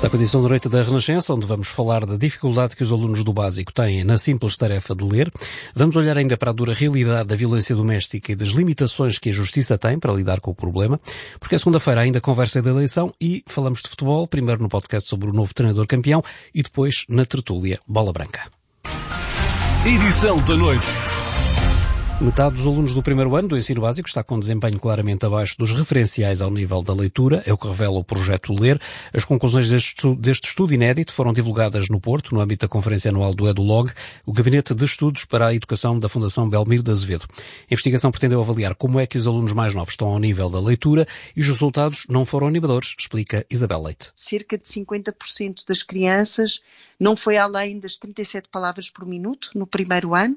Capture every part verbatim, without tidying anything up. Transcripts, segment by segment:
Está com a edição de noite da Renascença, onde vamos falar da dificuldade que os alunos do básico têm na simples tarefa de ler. Vamos olhar ainda para a dura realidade da violência doméstica e das limitações que a Justiça tem para lidar com o problema, porque é segunda-feira ainda conversa da eleição e falamos de futebol, primeiro no podcast sobre o novo treinador campeão e depois na tertúlia Bola Branca. Edição da noite. Metade dos alunos do primeiro ano do ensino básico está com desempenho claramente abaixo dos referenciais ao nível da leitura, é o que revela o projeto Ler. As conclusões deste estudo, deste estudo inédito foram divulgadas no Porto, no âmbito da conferência anual do EduLog, o Gabinete de Estudos para a Educação da Fundação Belmiro de Azevedo. A investigação pretendeu avaliar como é que os alunos mais novos estão ao nível da leitura e os resultados não foram animadores, explica Isabel Leite. Cerca de cinquenta por cento das crianças não foi além das trinta e sete palavras por minuto no primeiro ano.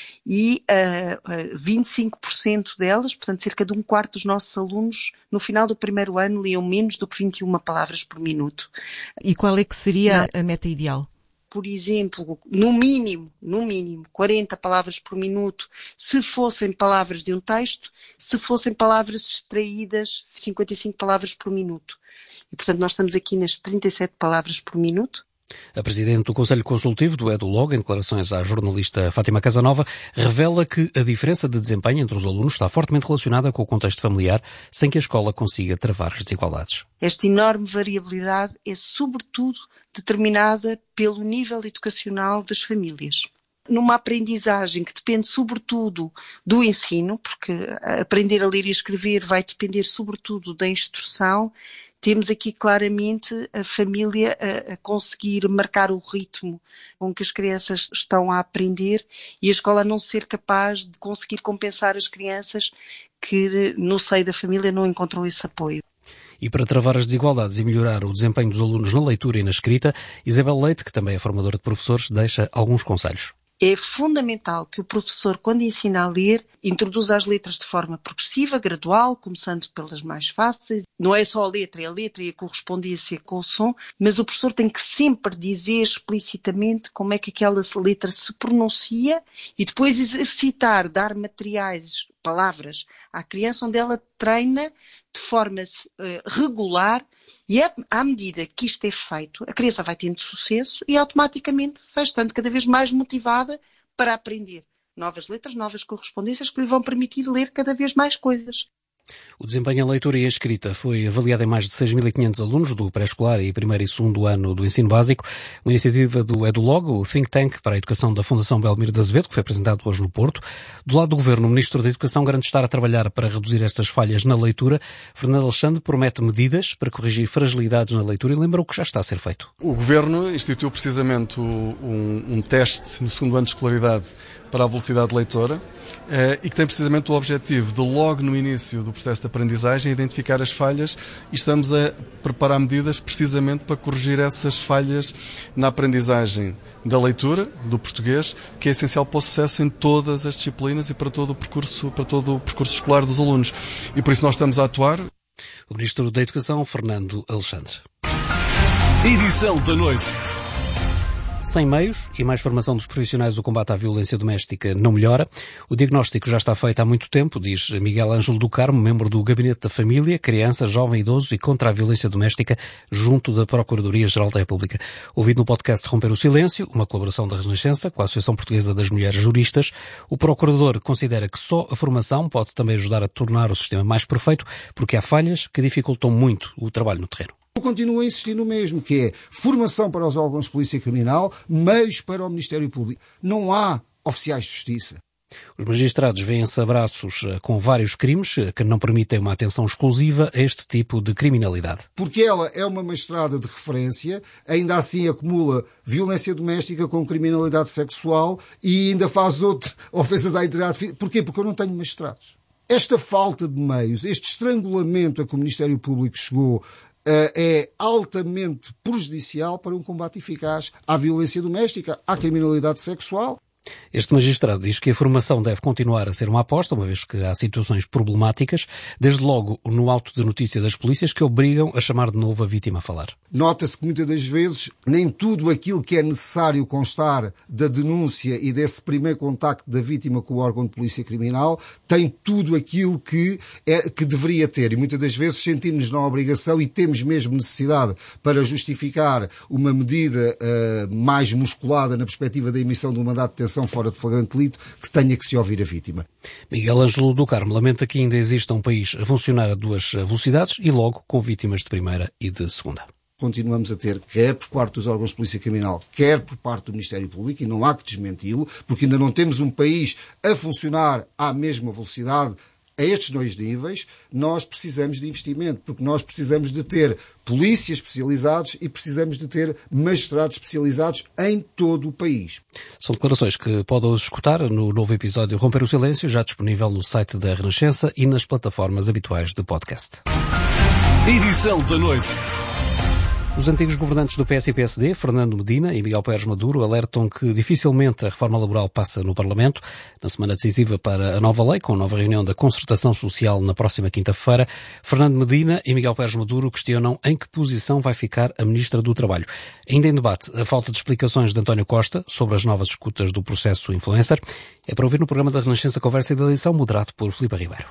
E uh, uh, vinte e cinco por cento delas, portanto cerca de um quarto dos nossos alunos, no final do primeiro ano liam menos do que vinte e uma palavras por minuto. E qual é que seria a meta ideal? Por exemplo, no mínimo, no mínimo, quarenta palavras por minuto, se fossem palavras de um texto, se fossem palavras extraídas, cinquenta e cinco palavras por minuto. E portanto nós estamos aqui nas trinta e sete palavras por minuto. A Presidente do Conselho Consultivo do EduLog, em declarações à jornalista Fátima Casanova, revela que a diferença de desempenho entre os alunos está fortemente relacionada com o contexto familiar, sem que a escola consiga travar as desigualdades. Esta enorme variabilidade é, sobretudo, determinada pelo nível educacional das famílias. Numa aprendizagem que depende, sobretudo, do ensino, porque aprender a ler e escrever vai depender, sobretudo, da instrução. Temos aqui claramente a família a, a conseguir marcar o ritmo com que as crianças estão a aprender e a escola não ser capaz de conseguir compensar as crianças que no seio da família não encontram esse apoio. E para travar as desigualdades e melhorar o desempenho dos alunos na leitura e na escrita, Isabel Leite, que também é formadora de professores, deixa alguns conselhos. É fundamental que o professor, quando ensina a ler, introduza as letras de forma progressiva, gradual, começando pelas mais fáceis. Não é só a letra, é a letra e a correspondência com o som, mas o professor tem que sempre dizer explicitamente como é que aquela letra se pronuncia e depois exercitar, dar materiais, palavras à criança onde ela treina de forma uh, regular. E é, à medida que isto é feito, a criança vai tendo sucesso e automaticamente vai estando cada vez mais motivada para aprender novas letras, novas correspondências que lhe vão permitir ler cada vez mais coisas. O desempenho em leitura e escrita foi avaliado em mais de seis mil e quinhentos alunos do pré-escolar e primeiro e segundo ano do ensino básico. Uma iniciativa do EduLog, o Think Tank para a Educação da Fundação Belmiro de Azevedo, que foi apresentado hoje no Porto. Do lado do Governo, o Ministro da Educação garante estar a trabalhar para reduzir estas falhas na leitura. Fernando Alexandre promete medidas para corrigir fragilidades na leitura e lembra o que já está a ser feito. O Governo instituiu precisamente um, um teste no segundo ano de escolaridade para a velocidade leitora eh, e que tem precisamente o objetivo de, logo no início do processo de aprendizagem, identificar as falhas e estamos a preparar medidas precisamente para corrigir essas falhas na aprendizagem da leitura, do português, que é essencial para o sucesso em todas as disciplinas e para todo o percurso, para todo o percurso escolar dos alunos. E por isso nós estamos a atuar. O Ministro da Educação, Fernando Alexandre. Edição da noite. Sem meios e mais formação dos profissionais, o combate à violência doméstica não melhora. O diagnóstico já está feito há muito tempo, diz Miguel Ângelo do Carmo, membro do Gabinete da Família, Criança, Jovem, Idoso e contra a Violência Doméstica, junto da Procuradoria-Geral da República. Ouvido no podcast Romper o Silêncio, uma colaboração da Renascença com a Associação Portuguesa das Mulheres Juristas, o Procurador considera que só a formação pode também ajudar a tornar o sistema mais perfeito, porque há falhas que dificultam muito o trabalho no terreno. Eu continuo a insistir no mesmo, que é formação para os órgãos de polícia criminal, meios para o Ministério Público. Não há oficiais de justiça. Os magistrados vêem-se a braços com vários crimes que não permitem uma atenção exclusiva a este tipo de criminalidade. Porque ela é uma magistrada de referência, ainda assim acumula violência doméstica com criminalidade sexual e ainda faz outras ofensas à integridade. Porquê? Porque eu não tenho magistrados. Esta falta de meios, este estrangulamento a que o Ministério Público chegou, é altamente prejudicial para um combate eficaz à violência doméstica, à criminalidade sexual. Este magistrado diz que a formação deve continuar a ser uma aposta, uma vez que há situações problemáticas, desde logo no auto de notícia das polícias, que obrigam a chamar de novo a vítima a falar. Nota-se que muitas das vezes nem tudo aquilo que é necessário constar da denúncia e desse primeiro contacto da vítima com o órgão de polícia criminal tem tudo aquilo que, é, que deveria ter. E muitas das vezes sentimos-nos na obrigação e temos mesmo necessidade para justificar uma medida uh, mais musculada na perspectiva da emissão de um mandato de detenção fora de flagrante delito, que tenha que se ouvir a vítima. Miguel Ângelo do Carmo lamenta que ainda exista um país a funcionar a duas velocidades e logo com vítimas de primeira e de segunda. Continuamos a ter, quer por parte dos órgãos de polícia criminal, quer por parte do Ministério Público, e não há que desmenti-lo, porque ainda não temos um país a funcionar à mesma velocidade a estes dois níveis. Nós precisamos de investimento, porque nós precisamos de ter polícias especializados e precisamos de ter magistrados especializados em todo o país. São declarações que podem escutar no novo episódio Romper o Silêncio, já disponível no site da Renascença e nas plataformas habituais de podcast. Edição da noite. Os antigos governantes do P S e P S D, Fernando Medina e Miguel Pérez Maduro, alertam que dificilmente a reforma laboral passa no Parlamento. Na semana decisiva para a nova lei, com a nova reunião da Concertação Social na próxima quinta-feira, Fernando Medina e Miguel Pérez Maduro questionam em que posição vai ficar a Ministra do Trabalho. Ainda em debate, a falta de explicações de António Costa sobre as novas escutas do processo influencer. É para ouvir no programa da Renascença Conversa de Eleição, moderado por Filipe Ribeiro.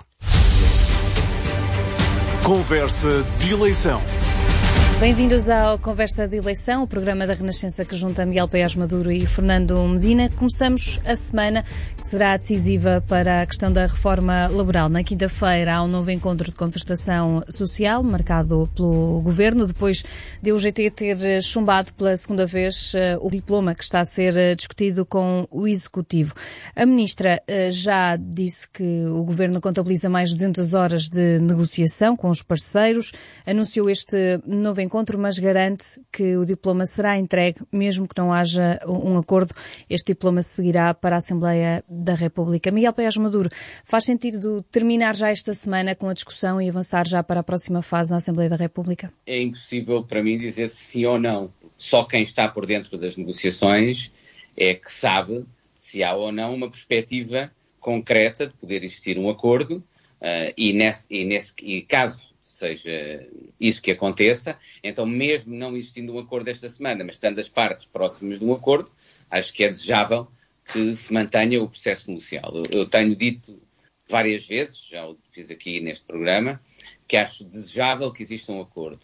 Conversa de Eleição. Bem-vindos ao Conversa de Eleição, o programa da Renascença que junta Miguel Pérez Maduro e Fernando Medina. Começamos a semana que será decisiva para a questão da reforma laboral. Na quinta-feira há um novo encontro de concertação social marcado pelo Governo, depois de o G T ter chumbado pela segunda vez o diploma que está a ser discutido com o Executivo. A Ministra já disse que o Governo contabiliza mais de duzentas horas de negociação com os parceiros, anunciou este novo encontro encontro, mas garante que o diploma será entregue, mesmo que não haja um acordo. Este diploma seguirá para a Assembleia da República. Miguel Pérez Maduro, faz sentido terminar já esta semana com a discussão e avançar já para a próxima fase na Assembleia da República? É impossível para mim dizer sim ou não. Só quem está por dentro das negociações é que sabe se há ou não uma perspectiva concreta de poder existir um acordo uh, e, nesse, e, nesse, e caso seja isso que aconteça, então mesmo não existindo um acordo esta semana, mas estando as partes próximas de um acordo, acho que é desejável que se mantenha o processo negocial. Eu, eu tenho dito várias vezes, já o fiz aqui neste programa, que acho desejável que exista um acordo,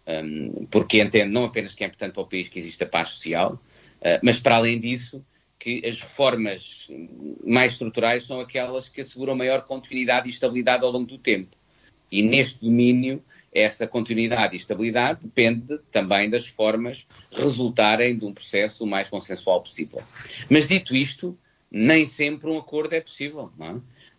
um, porque entendo não apenas que é importante para o país que exista paz social, uh, mas para além disso, que as reformas mais estruturais são aquelas que asseguram maior continuidade e estabilidade ao longo do tempo. E neste domínio, essa continuidade e estabilidade depende também das formas resultarem de um processo o mais consensual possível. Mas dito isto, nem sempre um acordo é possível, não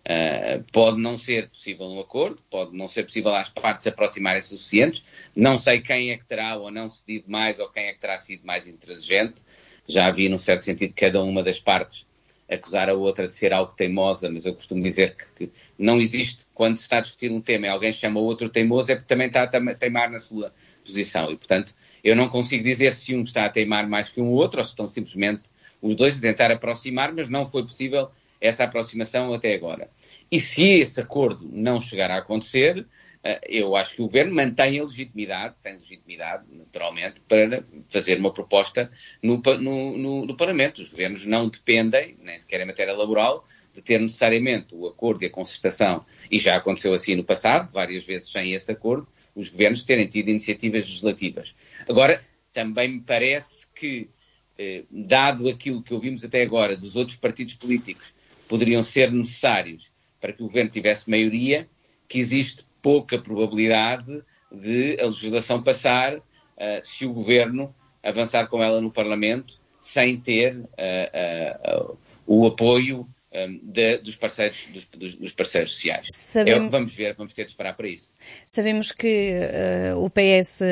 é? Uh, pode não ser possível um acordo, pode não ser possível às partes aproximarem-se suficientes. Não sei quem é que terá ou não cedido mais ou quem é que terá sido mais intransigente. Já havia, num certo sentido, cada uma das partes acusar a outra de ser algo teimosa, mas eu costumo dizer que, que não existe, quando se está a discutir um tema e alguém chama o outro teimoso, é porque também está a teimar na sua posição. E, portanto, eu não consigo dizer se um está a teimar mais que um outro, ou se estão simplesmente os dois a tentar aproximar, mas não foi possível essa aproximação até agora. E se esse acordo não chegar a acontecer, eu acho que o Governo mantém a legitimidade, tem legitimidade, naturalmente, para fazer uma proposta no, no, no, no Parlamento. Os Governos não dependem, nem sequer em matéria laboral, de ter necessariamente o acordo e a concertação, e já aconteceu assim no passado, várias vezes sem esse acordo, os Governos terem tido iniciativas legislativas. Agora, também me parece que, eh, dado aquilo que ouvimos até agora dos outros partidos políticos, poderiam ser necessários para que o Governo tivesse maioria, que existe pouca probabilidade de a legislação passar uh, se o Governo avançar com ela no Parlamento sem ter uh, uh, uh, o apoio um, de, dos, parceiros, dos, dos, dos parceiros sociais. Sabemos... É o que vamos ver, vamos ter de esperar para isso. Sabemos que uh, o P S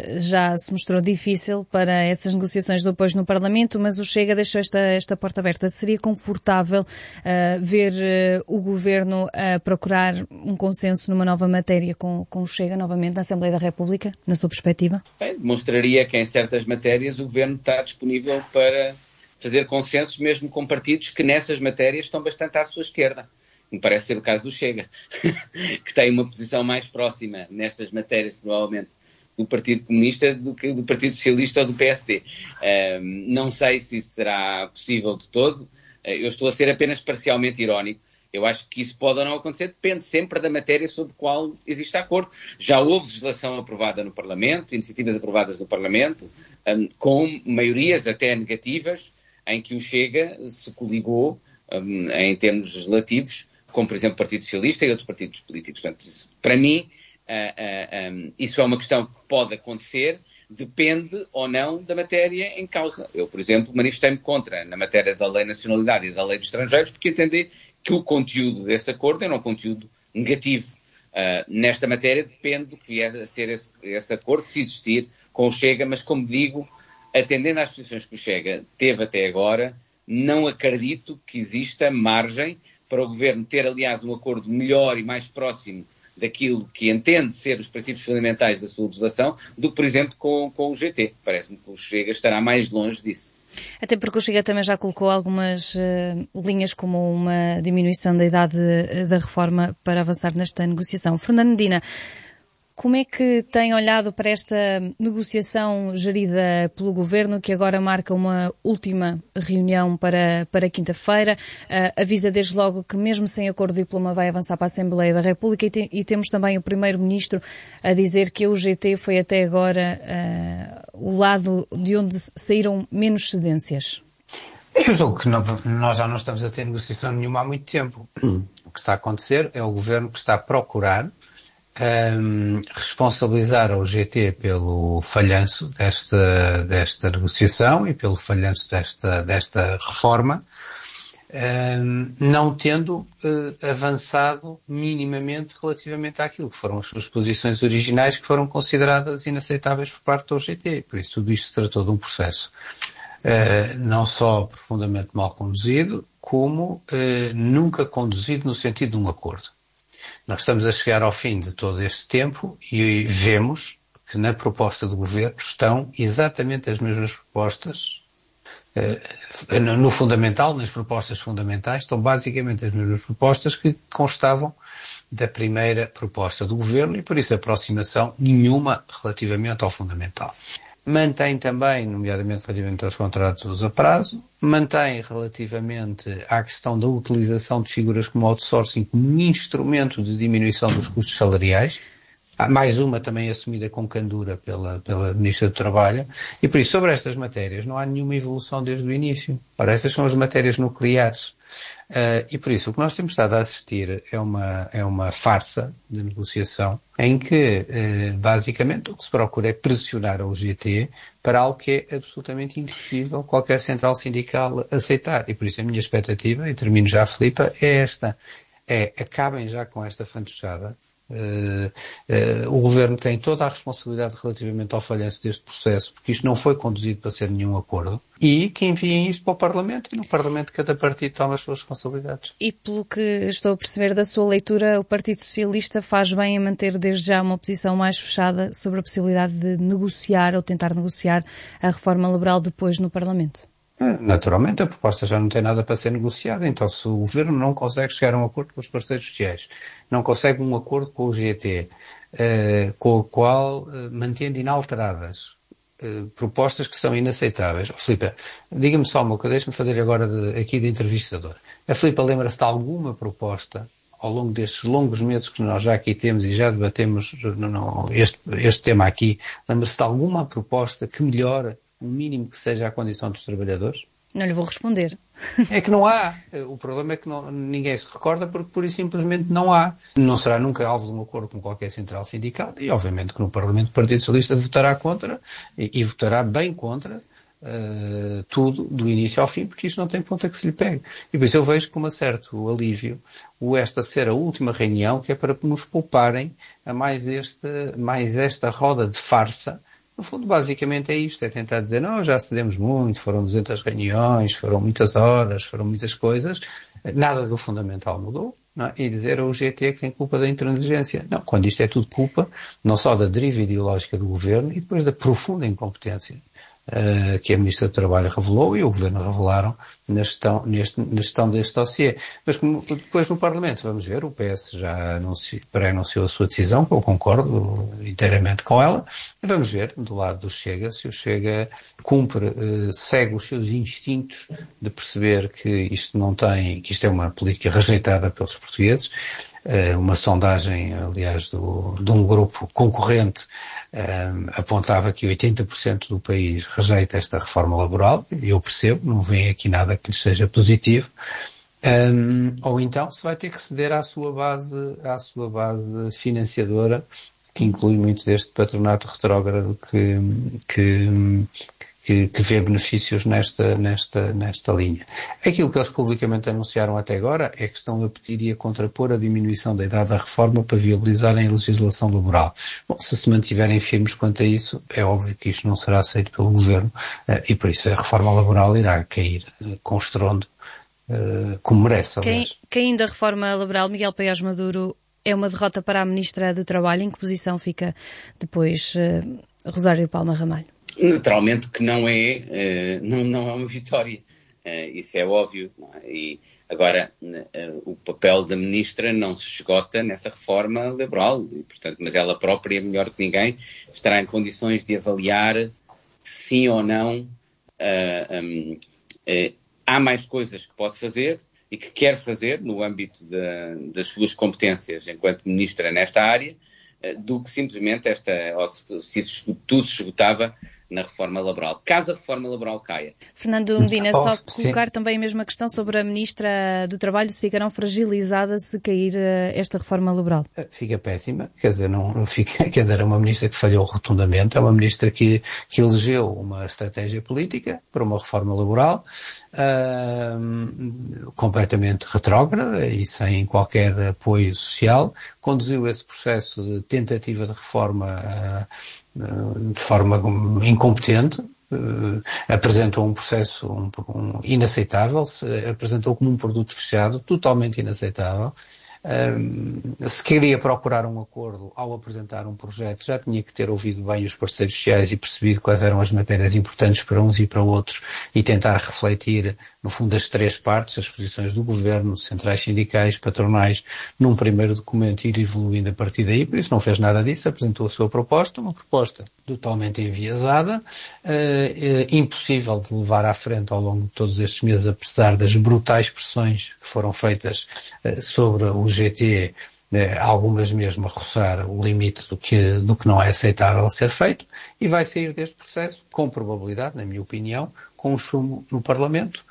já se mostrou difícil para essas negociações de apoio no Parlamento, mas o Chega deixou esta, esta porta aberta. Seria confortável uh, ver uh, o Governo a uh, procurar um consenso numa nova matéria com, com o Chega novamente na Assembleia da República, na sua perspectiva? Bem, demonstraria que em certas matérias o Governo está disponível para fazer consensos mesmo com partidos que nessas matérias estão bastante à sua esquerda. Me parece ser o caso do Chega, que tem uma posição mais próxima nestas matérias, provavelmente, do Partido Comunista do que do Partido Socialista ou do P S D. Um, não sei se isso será possível de todo. Eu estou a ser apenas parcialmente irónico. Eu acho que isso pode ou não acontecer, depende sempre da matéria sobre a qual existe acordo. Já houve legislação aprovada no Parlamento, iniciativas aprovadas no Parlamento, um, com maiorias até negativas, em que o Chega se coligou, um, em termos legislativos, como, por exemplo, o Partido Socialista e outros partidos políticos. Portanto, isso, para mim, uh, uh, um, isso é uma questão que pode acontecer, depende ou não da matéria em causa. Eu, por exemplo, manifestei-me contra, na matéria da Lei de Nacionalidade e da Lei dos Estrangeiros, porque entendi que o conteúdo desse acordo era um conteúdo negativo. Uh, nesta matéria depende do que vier a ser esse, esse acordo, se existir, com o Chega, mas, como digo, atendendo às posições que o Chega teve até agora, não acredito que exista margem para o Governo ter, aliás, um acordo melhor e mais próximo daquilo que entende ser os princípios fundamentais da sua legislação, do que, por exemplo, com, com o G T. Parece-me que o Chega estará mais longe disso. Até porque o Chega também já colocou algumas uh, linhas, como uma diminuição da idade da reforma, para avançar nesta negociação. Fernando Medina, como é que tem olhado para esta negociação gerida pelo Governo, que agora marca uma última reunião para, para quinta-feira? Uh, avisa desde logo que, mesmo sem acordo de diploma, vai avançar para a Assembleia da República, e, te, e temos também o Primeiro-Ministro a dizer que a U G T foi até agora uh, o lado de onde saíram menos cedências. Eu julgo que não, nós já não estamos a ter negociação nenhuma há muito tempo. O que está a acontecer é o Governo que está a procurar Um, responsabilizar a U G T pelo falhanço desta, desta negociação e pelo falhanço desta, desta reforma, um, não tendo uh, avançado minimamente relativamente àquilo que foram as suas posições originais, que foram consideradas inaceitáveis por parte da U G T. Por isso tudo isto se tratou de um processo uh, não só profundamente mal conduzido, como uh, nunca conduzido no sentido de um acordo. Nós estamos a chegar ao fim de todo este tempo e vemos que na proposta do Governo estão exatamente as mesmas propostas, eh, no fundamental, nas propostas fundamentais, estão basicamente as mesmas propostas que constavam da primeira proposta do Governo, e por isso aproximação nenhuma relativamente ao fundamental. Mantém também, nomeadamente relativamente aos contratos a prazo, mantém relativamente à questão da utilização de figuras como outsourcing como um instrumento de diminuição dos custos salariais. Há mais uma também assumida com candura pela, pela Ministra do Trabalho, e por isso sobre estas matérias não há nenhuma evolução desde o início. Ora, essas são as matérias nucleares. Uh, e por isso o que nós temos estado a assistir é uma, é uma farsa de negociação em que uh, basicamente o que se procura é pressionar a U G T para algo que é absolutamente impossível qualquer central sindical aceitar. E por isso a minha expectativa, e termino já, Filipa, é esta: é acabem já com esta fantochada. Uh, uh, o Governo tem toda a responsabilidade relativamente ao falhanço deste processo, porque isto não foi conduzido para ser nenhum acordo, e que enviem isto para o Parlamento, e no Parlamento cada partido toma as suas responsabilidades. E pelo que estou a perceber da sua leitura, o Partido Socialista faz bem em manter desde já uma posição mais fechada sobre a possibilidade de negociar ou tentar negociar a reforma laboral depois no Parlamento? Naturalmente, a proposta já não tem nada para ser negociada, então se o Governo não consegue chegar a um acordo com os parceiros sociais, não consegue um acordo com o G T, uh, com o qual, uh, mantendo inalteradas uh, propostas que são inaceitáveis. Oh, Filipe, diga-me só uma coisa, deixe-me fazer agora de, aqui de entrevistador. A Filipe lembra-se de alguma proposta ao longo destes longos meses que nós já aqui temos e já debatemos no, no, este, este tema aqui, lembra-se de alguma proposta que melhora o mínimo que seja a condição dos trabalhadores? Não lhe vou responder. É que não há. O problema é que não, ninguém se recorda porque pura e simplesmente não há. Não será nunca alvo de um acordo com qualquer central sindical e obviamente que no Parlamento o Partido Socialista votará contra e, e votará bem contra uh, tudo do início ao fim, porque isto não tem ponta que se lhe pegue. E por isso eu vejo com um certo alívio o esta ser a última reunião, que é para nos pouparem a mais, este, mais esta roda de farsa. No fundo, basicamente é isto, é tentar dizer, não, já cedemos muito, foram duzentas reuniões, foram muitas horas, foram muitas coisas, nada do fundamental mudou, não é? E dizer ao G T que tem culpa da intransigência. Não, quando isto é tudo culpa, não só da deriva ideológica do Governo, e depois da profunda incompetência uh, que a Ministra do Trabalho revelou e o Governo revelaram na gestão, neste, na gestão deste dossiê. Mas como, depois no Parlamento, vamos ver, o P S já anunciou, pré-anunciou a sua decisão, que eu concordo inteiramente com ela. Vamos ver, do lado do Chega, se o Chega cumpre, uh, segue os seus instintos de perceber que isto não tem, que isto é uma política rejeitada pelos portugueses. Uh, uma sondagem, aliás, do, de um grupo concorrente um, apontava que oitenta por cento do país rejeita esta reforma laboral, e eu percebo, não vem aqui nada que lhe seja positivo, um, ou então se vai ter que ceder à sua base, à sua base financiadora, que inclui muito deste patronato retrógrado que, que, que, que vê benefícios nesta, nesta, nesta linha. Aquilo que eles publicamente anunciaram até agora é que estão a pedir e a contrapor a diminuição da idade da reforma para viabilizarem a legislação laboral. Bom, se se mantiverem firmes quanto a isso, é óbvio que isto não será aceito pelo Governo, e por isso a reforma laboral irá cair com estrondo, como merece, aliás. Caindo a reforma laboral, Miguel Paes Maduro, é uma derrota para a Ministra do Trabalho. Em que posição fica depois uh, Rosário Palma Ramalho? Naturalmente que não é, uh, não, não é uma vitória. Uh, isso é óbvio. Não é? E agora, uh, o papel da Ministra não se esgota nessa reforma laboral. E, portanto, mas ela própria, melhor que ninguém, estará em condições de avaliar sim ou não. Uh, um, uh, há mais coisas que pode fazer e que quer fazer no âmbito de, das suas competências enquanto Ministra nesta área, do que simplesmente esta, ou se, se tudo se esgotava na reforma laboral. Caso a reforma laboral caia. Fernando Medina, oh, só sim. colocar também a mesma questão sobre a Ministra do Trabalho, se ficarão fragilizadas se cair esta reforma laboral. Fica péssima, quer dizer, não fica, quer dizer, é uma Ministra que falhou rotundamente, é uma Ministra que, que elegeu uma estratégia política para uma reforma laboral uh, completamente retrógrada e sem qualquer apoio social, conduziu esse processo de tentativa de reforma uh, de forma incompetente, uh, apresentou um processo um, um, inaceitável, se apresentou como um produto fechado, totalmente inaceitável. Um, se queria procurar um acordo ao apresentar um projeto, já tinha que ter ouvido bem os parceiros sociais e percebido quais eram as matérias importantes para uns e para outros e tentar refletir, no fundo, as três partes, as posições do Governo, centrais sindicais, patronais, num primeiro documento e ir evoluindo a partir daí. Por isso não fez nada disso, apresentou a sua proposta, uma proposta totalmente enviesada, uh, uh, impossível de levar à frente ao longo de todos estes meses, apesar das brutais pressões que foram feitas uh, sobre os G T, eh, algumas mesmo a roçar o limite do que, do que não é aceitável ser feito, e vai sair deste processo, com probabilidade, na minha opinião, com um chumbo no Parlamento,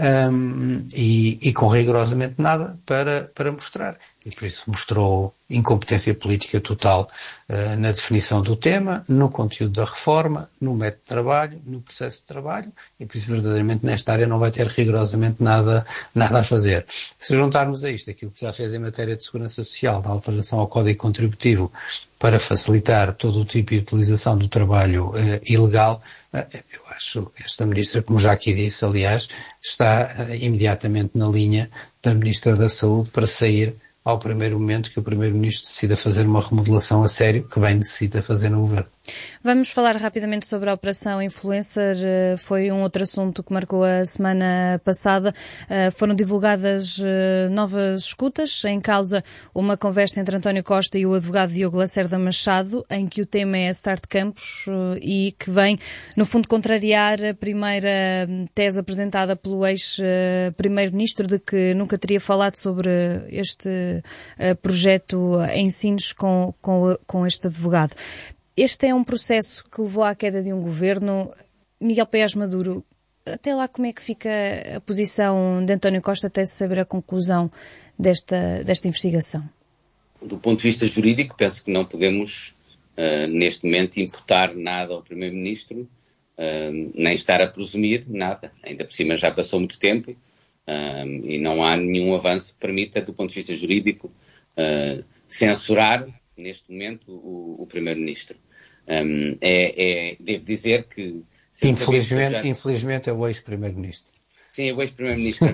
um, e, e com rigorosamente nada para, para mostrar. E por isso mostrou incompetência política total uh, na definição do tema, no conteúdo da reforma, no método de trabalho, no processo de trabalho, e por isso verdadeiramente nesta área não vai ter rigorosamente nada, nada a fazer. Se juntarmos a isto aquilo que já fez em matéria de segurança social, da alteração ao Código Contributivo para facilitar todo o tipo de utilização do trabalho uh, ilegal, uh, eu acho que esta Ministra, como já aqui disse, aliás, está uh, imediatamente na linha da Ministra da Saúde para sair ao primeiro momento que o Primeiro-Ministro decida fazer uma remodelação a sério, que bem necessita fazer no Governo. Vamos falar rapidamente sobre a Operação Influencer. Foi um outro assunto que marcou a semana passada. Foram divulgadas novas escutas, em causa uma conversa entre António Costa e o advogado Diogo Lacerda Machado, em que o tema é Start Campos e que vem, no fundo, contrariar a primeira tese apresentada pelo ex-primeiro-ministro de que nunca teria falado sobre este projeto em Sines com, com, com este advogado. Este é um processo que levou à queda de um governo. Miguel Paes Maduro, até lá como é que fica a posição de António Costa até se saber a conclusão desta, desta investigação? Do ponto de vista jurídico, penso que não podemos, uh, neste momento, imputar nada ao Primeiro-Ministro, uh, nem estar a presumir nada. Ainda por cima já passou muito tempo uh, e não há nenhum avanço que permita, do ponto de vista jurídico, uh, censurar neste momento o, o Primeiro-Ministro. Um, é, é, devo dizer que... Infelizmente, já... infelizmente é o ex-Primeiro-Ministro. Sim, é o ex-Primeiro-Ministro.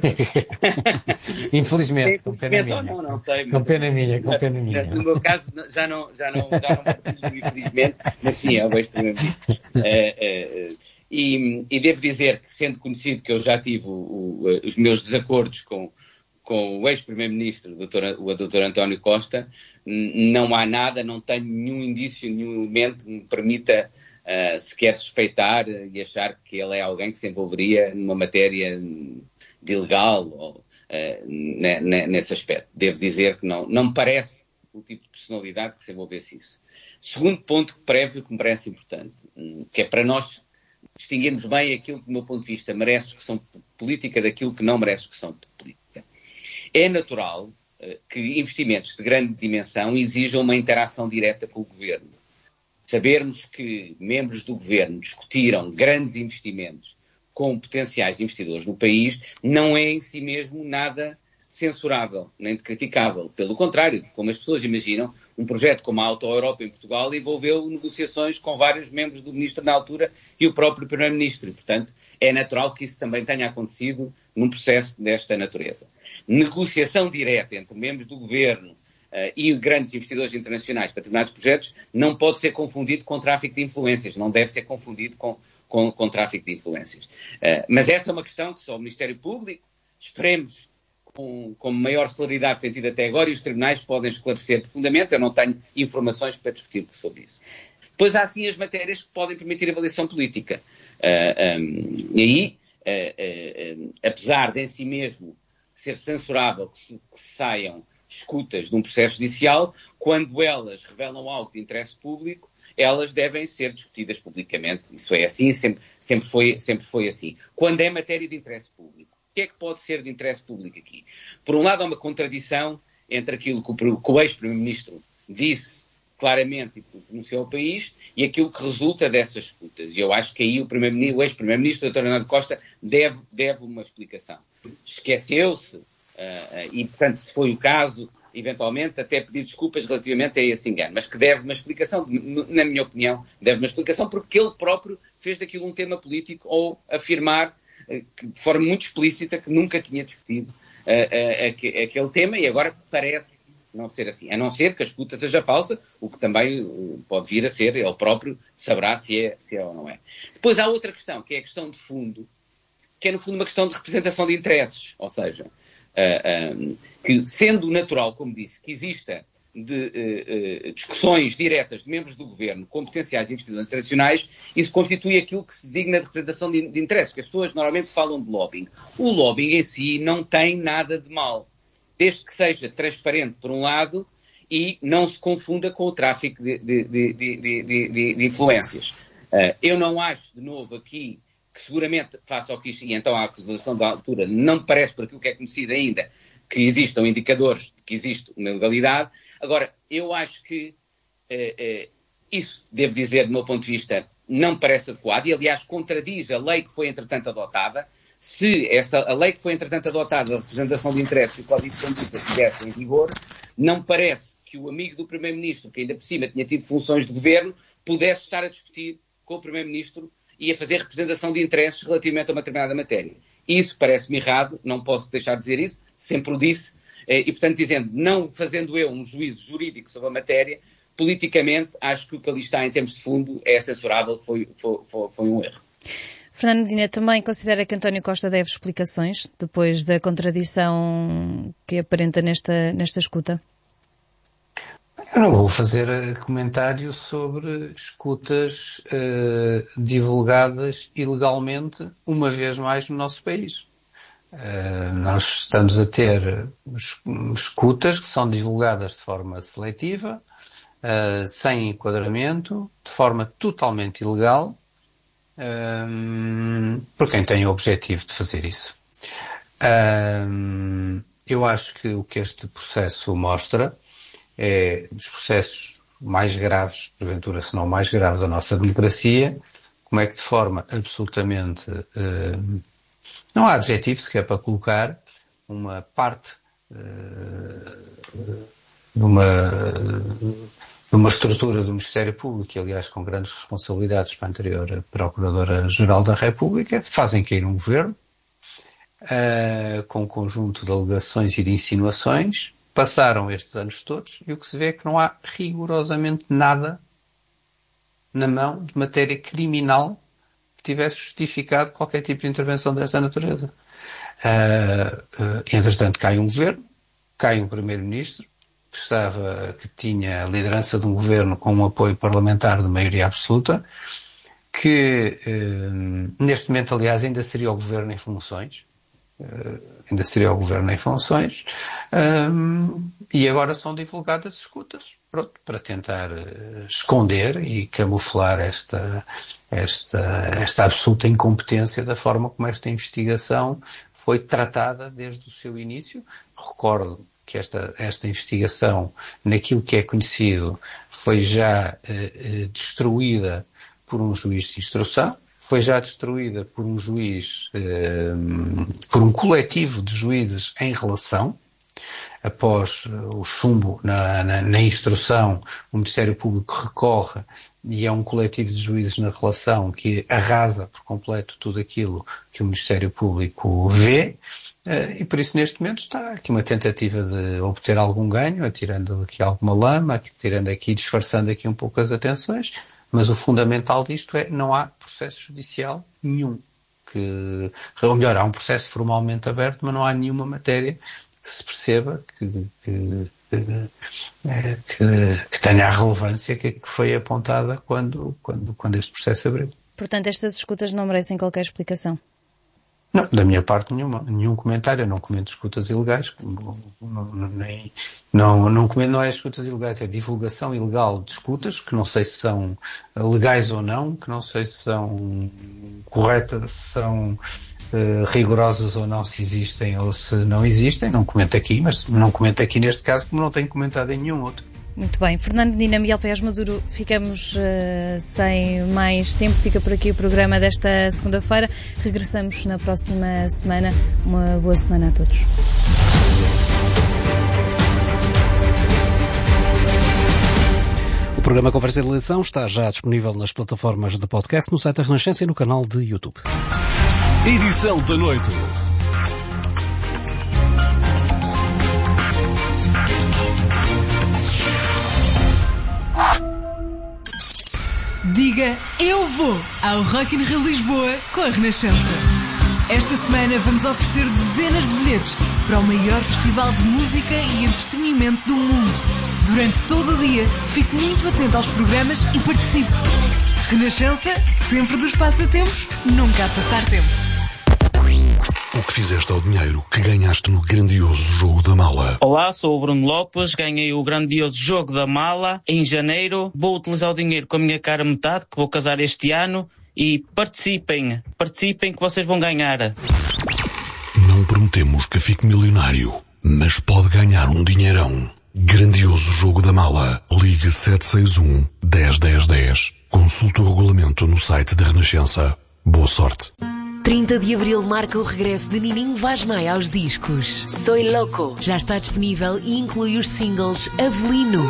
Infelizmente, Sim, com pena minha. Não, não sei, com pena minha, com pena minha. No meu caso, já não, já não, já não infelizmente, mas sim, é o ex-Primeiro-Ministro. Uh, uh, E, e devo dizer que, sendo conhecido que eu já tive o, o, os meus desacordos com, com o ex-primeiro-ministro, o doutor António Costa, não há nada, não tenho nenhum indício, nenhum elemento que me permita uh, sequer suspeitar e achar que ele é alguém que se envolveria numa matéria de ilegal ou, uh, nesse aspecto. Devo dizer que não, não me parece o tipo de personalidade que se envolvesse isso. Segundo ponto prévio que me parece importante, que é para nós distinguirmos bem aquilo que, do meu ponto de vista, merece discussão política daquilo que não merece discussão política. É natural uh, que investimentos de grande dimensão exijam uma interação direta com o governo. Sabermos que membros do governo discutiram grandes investimentos com potenciais investidores no país não é em si mesmo nada censurável, nem criticável. Pelo contrário, como as pessoas imaginam, um projeto como a Auto Europa em Portugal envolveu negociações com vários membros do ministro na altura e o próprio primeiro-ministro. E, portanto, é natural que isso também tenha acontecido num processo desta natureza. Negociação direta entre membros do governo uh, e grandes investidores internacionais para determinados projetos não pode ser confundido com tráfico de influências, não deve ser confundido com, com, com tráfico de influências. Uh, mas essa é uma questão que só o Ministério Público, esperemos, com, com maior celeridade que tem tido até agora, e os tribunais podem esclarecer profundamente. Eu não tenho informações para discutir sobre isso. Depois há sim as matérias que podem permitir avaliação política. Uh, um, e aí, uh, uh, uh, apesar de em si mesmo ser censurável que se, que se saiam escutas de um processo judicial, quando elas revelam algo de interesse público, elas devem ser discutidas publicamente. Isso é assim, sempre, sempre, foi, sempre foi assim. Quando é matéria de interesse público, o que é que pode ser de interesse público aqui? Por um lado, há uma contradição entre aquilo que o, que o ex-primeiro-ministro disse claramente e pronunciou ao país e aquilo que resulta dessas escutas. E eu acho que aí o, o ex-primeiro-ministro, doutor António Costa, deve, deve uma explicação. Esqueceu-se, uh, uh, e portanto, se foi o caso, eventualmente, até pedir desculpas relativamente a esse engano, mas que deve uma explicação, na minha opinião, deve uma explicação porque ele próprio fez daquilo um tema político ou afirmar uh, que, de forma muito explícita que nunca tinha discutido uh, uh, aquele tema e agora parece não ser assim, a não ser que a escuta seja falsa, o que também pode vir a ser, ele próprio saberá se é, se é ou não é. Depois há outra questão, que é a questão de fundo, que é no fundo uma questão de representação de interesses, ou seja, uh, um, que sendo natural, como disse, que exista de, uh, uh, discussões diretas de membros do governo com potenciais investidores internacionais, isso constitui aquilo que se designa de representação de, de interesses, que as pessoas normalmente falam de lobbying. O lobbying em si não tem nada de mal, desde que seja transparente, por um lado, e não se confunda com o tráfico de, de, de, de, de, de, de influências. Uh, eu não acho, de novo, aqui, que seguramente, face ao que isto, e então à acusação da altura, não me parece, por aquilo que é conhecido ainda, que existam indicadores de que existe uma ilegalidade. Agora, eu acho que uh, uh, isso, devo dizer, do meu ponto de vista, não me parece adequado, e aliás contradiz a lei que foi, entretanto, adotada. Se essa, a lei que foi, entretanto, adotada, a representação de interesses e o Código de Conduta estivesse em vigor, não me parece que o amigo do Primeiro-Ministro, que ainda por cima tinha tido funções de governo, pudesse estar a discutir com o Primeiro-Ministro e a fazer representação de interesses relativamente a uma determinada matéria. Isso parece-me errado, não posso deixar de dizer isso, sempre o disse, e, portanto, dizendo, não fazendo eu um juízo jurídico sobre a matéria, politicamente, acho que o que ali está em termos de fundo é censurável, foi, foi, foi, foi um erro. Fernando Medina também considera que António Costa deve explicações depois da contradição que aparenta nesta, nesta escuta? Eu não vou fazer comentário sobre escutas uh, divulgadas ilegalmente, uma vez mais no nosso país. Uh, nós estamos a ter escutas que são divulgadas de forma seletiva, uh, sem enquadramento, de forma totalmente ilegal, Um, por quem tem o objetivo de fazer isso. Um, eu acho que o que este processo mostra é dos processos mais graves, porventura se não mais graves da nossa democracia, como é que de forma absolutamente uh, não há adjetivo sequer para colocar uma parte uh, de uma uh, numa estrutura do Ministério Público, e aliás com grandes responsabilidades para a anterior Procuradora-Geral da República, fazem cair um governo uh, com um conjunto de alegações e de insinuações, passaram estes anos todos e o que se vê é que não há rigorosamente nada na mão de matéria criminal tivesse justificado qualquer tipo de intervenção desta natureza. Uh, uh, entretanto, cai um governo, cai um primeiro-ministro, que, estava, que tinha a liderança de um governo com um apoio parlamentar de maioria absoluta, que uh, neste momento, aliás, ainda seria o governo em funções, uh, ainda seria o governo em funções, um, e agora são divulgadas escutas, pronto, para tentar uh, esconder e camuflar esta, esta, esta absoluta incompetência da forma como esta investigação foi tratada desde o seu início. Recordo que esta, esta investigação, naquilo que é conhecido, foi já uh, uh, destruída por um juiz de instrução, foi já destruída por um juiz, uh, por um coletivo de juízes em relação. Após uh, o chumbo na, na, na instrução, o Ministério Público recorre e é um coletivo de juízes na relação que arrasa por completo tudo aquilo que o Ministério Público vê. Uh, e por isso neste momento está aqui uma tentativa de obter algum ganho, atirando aqui alguma lama, atirando aqui, disfarçando aqui um pouco as atenções, mas o fundamental disto é não há processo judicial nenhum. Que, ou melhor, há um processo formalmente aberto, mas não há nenhuma matéria que se perceba que, que, que, que, que tenha a relevância que, que foi apontada quando, quando, quando este processo abriu. Portanto, estas escutas não merecem qualquer explicação? Não, da minha parte nenhuma, nenhum comentário. Eu não comento escutas ilegais, não, nem, não, não, comento, não é escutas ilegais, é divulgação ilegal de escutas, que não sei se são legais ou não, que não sei se são corretas, se são uh, rigorosas ou não, se existem ou se não existem. Não comento aqui, mas não comento aqui neste caso como não tenho comentado em nenhum outro. Muito bem. Fernando Medina, Miguel Paes Maduro, ficamos uh, sem mais tempo. Fica por aqui o programa desta segunda-feira. Regressamos na próxima semana. Uma boa semana a todos. O programa Conversa de Eleição está já disponível nas plataformas de podcast, no site da Renascença e no canal de YouTube. Edição da noite. Diga eu vou ao Rock in Rio Lisboa com a Renascença. Esta semana vamos oferecer dezenas de bilhetes para o maior festival de música e entretenimento do mundo. Durante todo o dia, fique muito atento aos programas e participe. Renascença, sempre dos passatempos, nunca a passar tempo. O que fizeste ao dinheiro que ganhaste no grandioso jogo da mala? Olá, sou o Bruno Lopes, ganhei o grandioso jogo da mala em janeiro. Vou utilizar o dinheiro com a minha cara metade, que vou casar este ano, e participem, participem que vocês vão ganhar. Não prometemos que fique milionário, mas pode ganhar um dinheirão. Grandioso jogo da mala. Ligue sete seis um, dez, dez, dez. Consulte o regulamento no site da Renascença. Boa sorte. trinta de abril marca o regresso de Nininho Vaz Maia aos discos. Soy Loco já está disponível e inclui os singles Avelino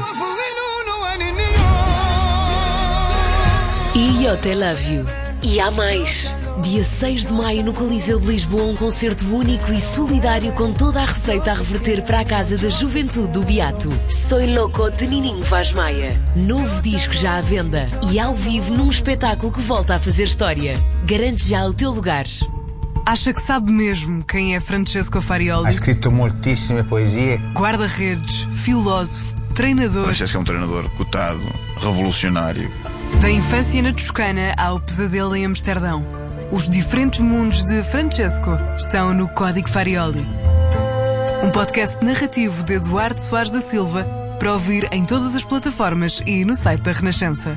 e Eu Te Love You. E há mais. Dia seis de maio no Coliseu de Lisboa, um concerto único e solidário com toda a receita a reverter para a Casa da Juventude do Beato. Soy Loco de Nininho Vaz Maia. Novo disco já à venda e ao vivo num espetáculo que volta a fazer história. Garante já o teu lugar. Acha que sabe mesmo quem é Francesco Farioli? Ha escrito moltissime poesie. Guarda-redes, filósofo, treinador. Francesco é um treinador cotado, revolucionário. Da infância na Toscana ao pesadelo em Amsterdão. Os diferentes mundos de Francesco estão no Código Farioli. Um podcast narrativo de Eduardo Soares da Silva para ouvir em todas as plataformas e no site da Renascença.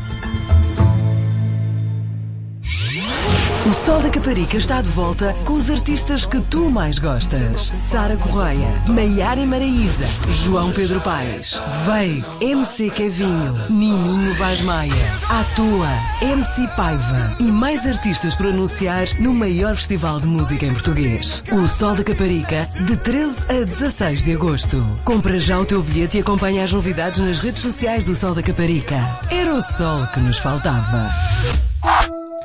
O Sol da Caparica está de volta com os artistas que tu mais gostas. Sara Correia, Maiara Maraíza, João Pedro Paes, Veio, M C Kevinho, Nininho Vaz Maia, À Toa, M C Paiva e mais artistas para anunciar no maior festival de música em português. O Sol da Caparica, de treze a dezasseis de agosto. Compra já o teu bilhete e acompanha as novidades nas redes sociais do Sol da Caparica. Era o sol que nos faltava.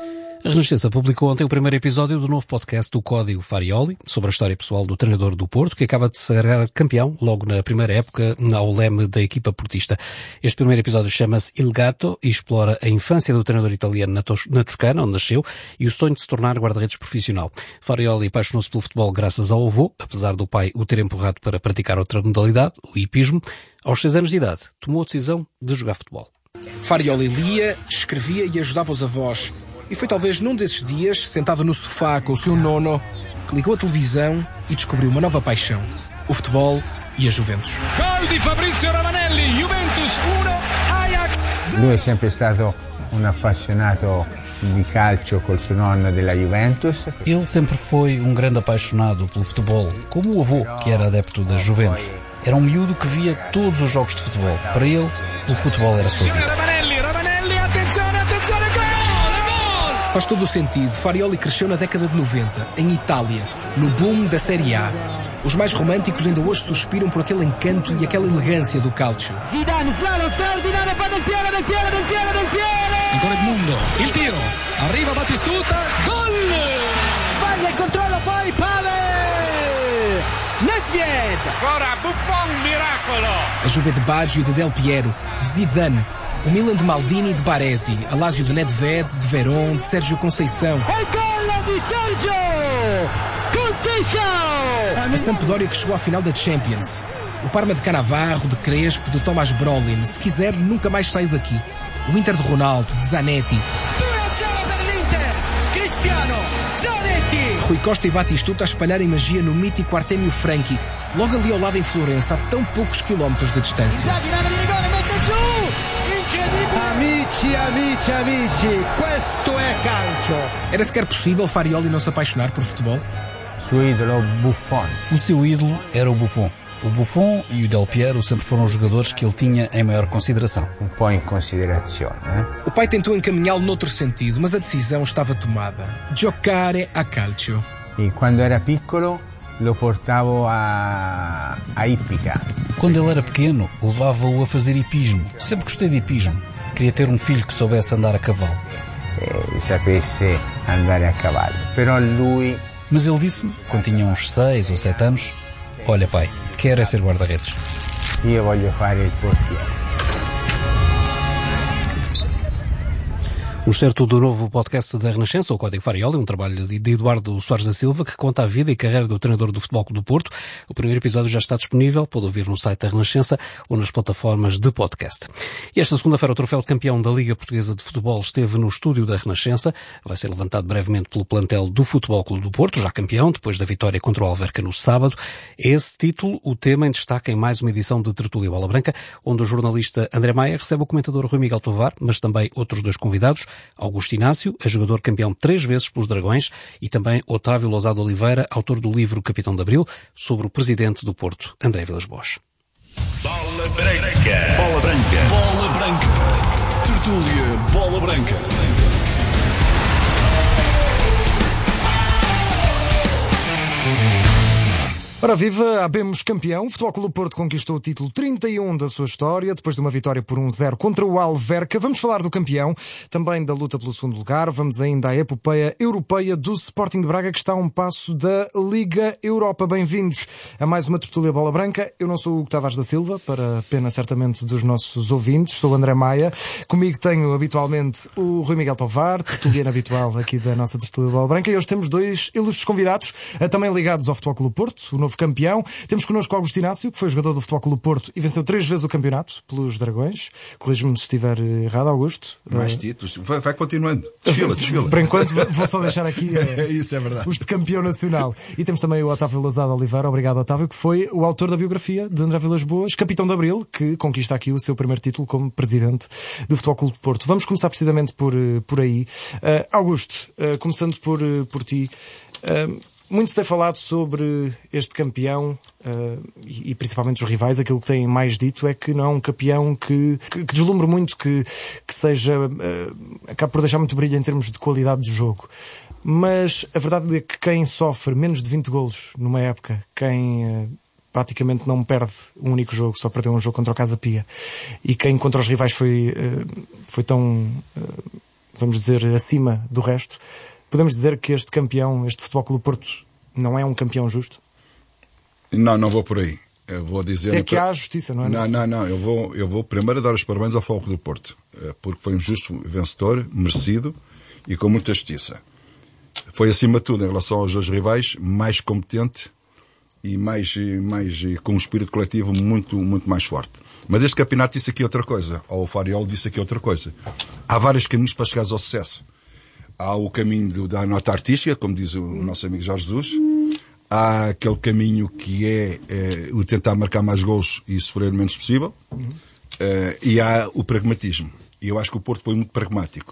A Renascença publicou ontem o primeiro episódio do novo podcast do Código Farioli, sobre a história pessoal do treinador do Porto, que acaba de sagrar campeão logo na primeira época ao leme da equipa portista. Este primeiro episódio chama-se Il Gatto e explora a infância do treinador italiano na, Tos- na Toscana, onde nasceu, e o sonho de se tornar guarda-redes profissional. Farioli apaixonou-se pelo futebol graças ao avô, apesar do pai o ter empurrado para praticar outra modalidade, o hipismo. Aos seis anos de idade, tomou a decisão de jogar futebol. Farioli lia, escrevia e ajudava os avós. E foi talvez num desses dias, sentado no sofá com o seu nono, que ligou a televisão e descobriu uma nova paixão: o futebol e a Juventus. Gol di Fabrizio Ravanelli, Juventus uno, Ajax. Lui è sempre stato un appassionato di calcio col suo nonno della Juventus. Ele sempre foi um grande apaixonado pelo futebol, como o avô, que era adepto da Juventus. Era um miúdo que via todos os jogos de futebol. Para ele, o futebol era a sua vida. Ravanelli, Ravanelli, attenzione, attenzione, gol! Faz todo o sentido. Farioli cresceu na década de noventa, em Itália, no boom da Série A. Os mais românticos ainda hoje suspiram por aquele encanto e aquela elegância do calcio. Zidane, slalom straordinario, fa del piede, del piede, del piede, del piede! Ancora Edmundo, il tiro, arriva Batistuta, gol! Sbaglia il controllo, poi Pavel! Nedved! Ancora Buffon, miracolo! A Juve de Baggio e de Del Piero, de Zidane. O Milan de Maldini e de Baresi, a Lazio de Nedved, de Verón, de Sérgio Conceição. E gol di Sergio Conceição! A Sampdoria que chegou à final da Champions. O Parma de Cannavaro, de Crespo, de Tomás Brolin. Se quiser, nunca mais saiu daqui. O Inter de Ronaldo, de Zanetti. due a zero per l'Inter! Cristiano Zanetti! Rui Costa e Batistuta a espalharem magia no mítico Artemio Franchi, logo ali ao lado em Florença, a tão poucos quilómetros de distância. Inzaghi, nave di rigore, mette giù! Incredibile! Amici, amici, amici, questo è calcio! Era sequer possível Farioli não se apaixonar por futebol? Suo idolo Buffon. O seu ídolo era o Buffon. O Buffon e o Del Piero sempre foram os jogadores que ele tinha em maior consideração. Um po' in considerazione, eh? O pai tentou encaminhá-lo noutro sentido, mas a decisão estava tomada. Giocare a calcio. E quando era piccolo lo portavo a, a Ippica. Quando ele era pequeno, levava-o a fazer hipismo. Sempre gostei de hipismo. Queria ter um filho que soubesse andar a cavalo. E sapesse andare a cavallo. Però lui... Mas ele disse-me, quando tinha uns seis ou sete anos: olha pai, quero é ser guarda-redes. Io voglio fare il portiere. Um certo do novo podcast da Renascença, o Código Farioli, um trabalho de Eduardo Soares da Silva, que conta a vida e carreira do treinador do Futebol Clube do Porto. O primeiro episódio já está disponível, pode ouvir no site da Renascença ou nas plataformas de podcast. E esta segunda-feira o troféu de campeão da Liga Portuguesa de Futebol esteve no estúdio da Renascença. Vai ser levantado brevemente pelo plantel do Futebol Clube do Porto, já campeão, depois da vitória contra o Alverca no sábado. Esse título, o tema em destaque em mais uma edição de Tertúlia Bola Branca, onde o jornalista André Maia recebe o comentador Rui Miguel Tovar, mas também outros dois convidados: Augusto Inácio, a jogador campeão três vezes pelos Dragões, e também Otávio Lousado Oliveira, autor do livro Capitão de Abril, sobre o presidente do Porto, André Vilas-Boas. Bola Branca. Bola Branca. Bola Branca. Tertúlia Bola Branca. Ora viva, abemos campeão. O Futebol Clube do Porto conquistou o título trinta e um da sua história, depois de uma vitória por um zero contra o Alverca. Vamos falar do campeão, também da luta pelo segundo lugar. Vamos ainda à epopeia europeia do Sporting de Braga, que está a um passo da Liga Europa. Bem-vindos a mais uma Tertúlia Bola Branca. Eu não sou o Hugo Tavares da Silva, para pena certamente dos nossos ouvintes. Sou o André Maia. Comigo tenho habitualmente o Rui Miguel Tovar, tertuliano habitual aqui da nossa Tertúlia Bola Branca. E hoje temos dois ilustres convidados, também ligados ao Futebol Clube do Porto, o novo campeão. Temos connosco o Augusto Inácio, que foi jogador do Futebol Clube do Porto e venceu três vezes o campeonato pelos Dragões. Corrijo-me se estiver errado, Augusto. Mais títulos. Vai, vai continuando. Desfila, desfila. Por enquanto, vou só deixar aqui é, isso é verdade. os de campeão nacional. E temos também o Otávio Lousado Oliveira. Obrigado, Otávio, que foi o autor da biografia de André Vilas-Boas, capitão de Abril, que conquista aqui o seu primeiro título como presidente do Futebol Clube do Porto. Vamos começar precisamente por, por aí. Uh, Augusto, uh, começando por, por ti. Uh, Muito se tem falado sobre este campeão uh, e, e principalmente os rivais. Aquilo que têm mais dito é que não é um campeão que, que, que deslumbre muito, que, que seja uh, acaba por deixar muito brilho em termos de qualidade do jogo. Mas a verdade é que quem sofre menos de vinte golos numa época, quem uh, praticamente não perde um único jogo, só perdeu um jogo contra o Casa Pia, e quem contra os rivais foi, uh, foi tão... Uh, vamos dizer, acima do resto. Podemos dizer que este campeão, este Futebol Clube do Porto, não é um campeão justo? Não, não vou por aí. Eu vou dizer... Se é que há justiça, não é? Não, não, não. Eu vou, eu vou primeiro dar os parabéns ao Futebol Clube do Porto, porque foi um justo vencedor, merecido e com muita justiça. Foi, acima de tudo, em relação aos dois rivais, mais competente e mais, mais, com um espírito coletivo muito, muito mais forte. Mas este campeonato disse aqui outra coisa. Ou o Fariol disse aqui outra coisa. Há vários caminhos para chegar ao sucesso. Há o caminho do, da nota artística, como diz o nosso amigo Jorge Jesus. Há aquele caminho que é, é o tentar marcar mais gols e sofrer o menos possível. Uhum. Uh, e há o pragmatismo. E eu acho que o Porto foi muito pragmático.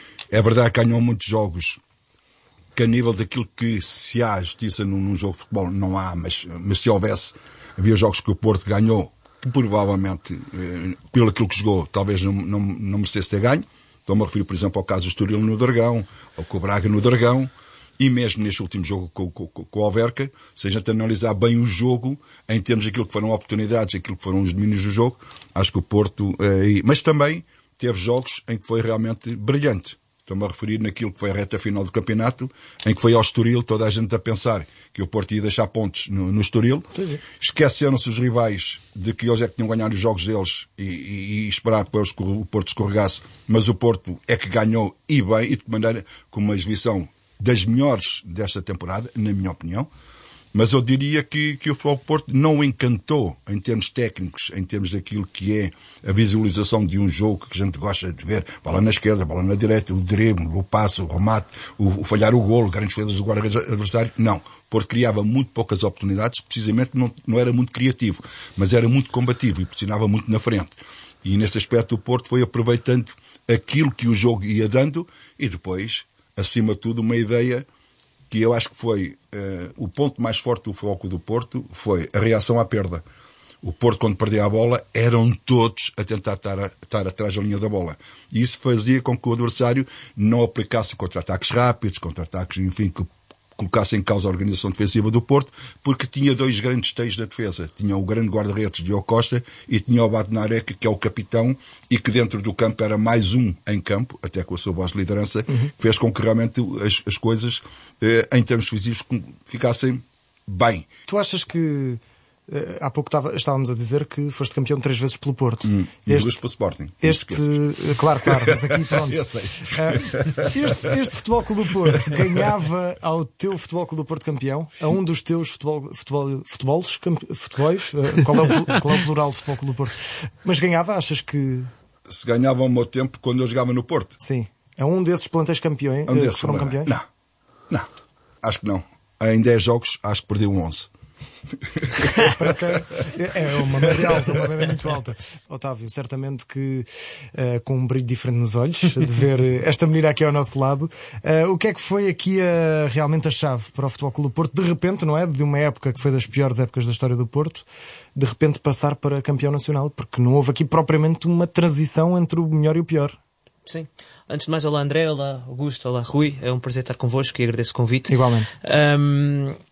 É verdade que ganhou muitos jogos que, a nível daquilo que se há justiça num, num jogo de futebol, não há, mas, mas se houvesse, havia jogos que o Porto ganhou, que provavelmente, eh, pelo aquilo que jogou, talvez não, não, não merecesse ter ganho. Estou-me a referir, por exemplo, ao caso do Estoril no Dragão, ou com o Braga no Dragão, e mesmo neste último jogo com, com, com o Alverca, se a gente analisar bem o jogo, em termos daquilo que foram oportunidades, aquilo que foram os domínios do jogo, acho que o Porto... Eh, mas também teve jogos em que foi realmente brilhante. Estou-me a referir naquilo que foi a reta final do campeonato, em que foi ao Estoril, toda a gente a pensar que o Porto ia deixar pontos no, no Estoril. Sim. Esqueceram-se os rivais de que eles é que tinham ganhado os jogos deles e, e, e esperar depois que o Porto escorregasse. Mas o Porto é que ganhou e bem, e de maneira com uma exibição das melhores desta temporada, na minha opinião. Mas eu diria que, que o Futebol do Porto não encantou em termos técnicos, em termos daquilo que é a visualização de um jogo que a gente gosta de ver, bola na esquerda, bola na direita, o drible, o passo, o remate, o, o falhar o golo, grandes defesas do guarda-redes adversário. Não. O Porto criava muito poucas oportunidades, precisamente não, não era muito criativo, mas era muito combativo e pressionava muito na frente. E nesse aspecto o Porto foi aproveitando aquilo que o jogo ia dando e depois, acima de tudo, uma ideia que eu acho que foi uh, o ponto mais forte do foco do Porto, foi a reação à perda. O Porto, quando perdia a bola, eram todos a tentar estar, a, estar atrás da linha da bola. E isso fazia com que o adversário não aplicasse contra-ataques rápidos, contra-ataques, enfim, que colocasse em causa a organização defensiva do Porto, porque tinha dois grandes teios na defesa. Tinha o grande guarda-redes Diogo Costa e tinha o Badnarek, que é o capitão, e que dentro do campo era mais um em campo, até com a sua voz de liderança, uhum. que fez com que realmente as, as coisas, eh, em termos físicos, ficassem bem. Tu achas que... Há pouco estava, estávamos a dizer que foste campeão três vezes pelo Porto. Hum, e este, duas pelo Sporting. Este, claro, claro, mas aqui pronto. Eu sei. Este, este Futebol Clube do Porto ganhava ao teu Futebol Clube do Porto campeão, a um dos teus futebol, futebol, futebols, futebols, qual é, o, qual é o plural de Futebol Clube do Porto? Mas ganhava, achas que... Se ganhava ao meu tempo quando eu jogava no Porto? Sim. É um desses plantéis campeões, um desses que foram campeões? Não, não. Acho que não. Em dez jogos, acho que perdi um onze. É uma média alta, uma média muito alta. Otávio, certamente que uh, com um brilho diferente nos olhos de ver esta menina aqui ao nosso lado, uh, o que é que foi aqui a, realmente a chave para o Futebol Clube do Porto, de repente, não é? De uma época que foi das piores épocas da história do Porto, de repente passar para campeão nacional, porque não houve aqui propriamente uma transição entre o melhor e o pior. Sim. Antes de mais, olá André, olá Augusto, olá Rui, é um prazer estar convosco e agradeço o convite. Igualmente. Um,